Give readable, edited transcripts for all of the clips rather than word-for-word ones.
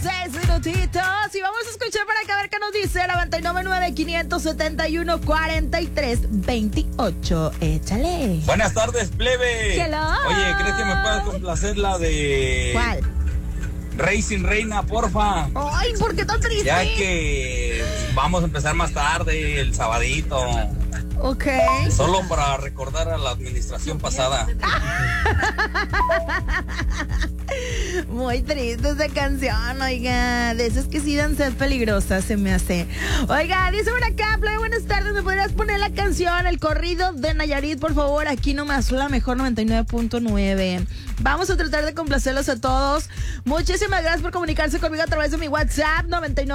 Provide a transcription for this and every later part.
6 minutitos y vamos a escuchar para acá a ver qué nos dice 999-571-4328. Échale. Buenas tardes, plebe. Hello. Oye, ¿crees que me puedas complacer la de... ¿Cuál? Rey sin reina, porfa? Ay, ¿por qué tan triste? Ya que vamos a empezar más tarde, el sabadito. Ok. Solo para recordar a la administración pasada. Muy triste esa canción, oiga. De esas que sí dan sed peligrosa, se me hace. Oiga, dice por acá, plebe, buenas tardes. ¿Me podrías poner la canción, el corrido de Nayarit, por favor? Aquí nomás, la mejor 99.9. Vamos a tratar de complacerlos a todos. Muchísimas gracias por comunicarse conmigo a través de mi WhatsApp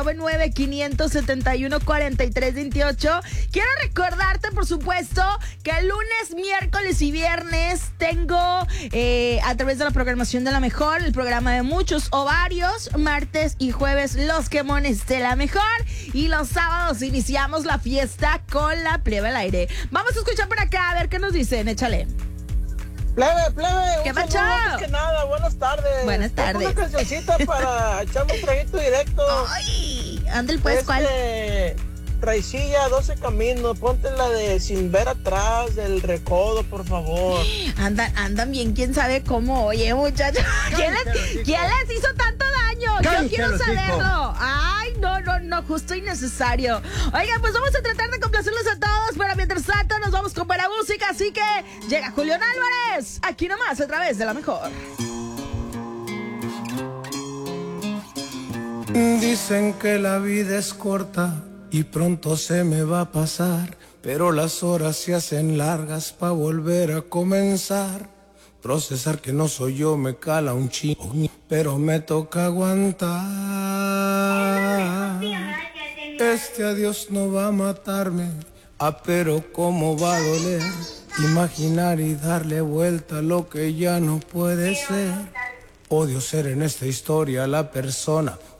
999-571-4328. Quiero recordarte, por supuesto, que el lunes, miércoles y viernes tengo a través de la programación de La Mejor, el programa de muchos o varios, martes y jueves los quemones de La Mejor y los sábados iniciamos la fiesta con la plebe al aire. Vamos a escuchar por acá a ver qué nos dicen, échale. Plebe, ¿Qué un saludo, pacho? antes que nada, buenas tardes. Buenas tardes. Tengo una cancioncita para echarme un traguito directo. Ay, ándale pues, ¿cuál? Traicilla, 12 caminos, ponte la de Sin ver atrás, del Recodo, por favor. Andan bien, quién sabe cómo. Oye, muchachos, ¿quién les hizo tanto daño? Yo quiero saberlo. Ay, no, justo innecesario. Oigan, pues vamos a tratar de complacerlos a todos, pero mientras tanto nos vamos con buena música, así que llega Julián Álvarez, aquí nomás a través de La Mejor. Dicen que la vida es corta y pronto se me va a pasar, pero las horas se hacen largas pa' volver a comenzar. Procesar que no soy yo me cala un chingo, pero me toca aguantar. Este adiós no va a matarme, pero cómo va a doler. Imaginar y darle vuelta a lo que ya no puede ser. Odio ser en esta historia la persona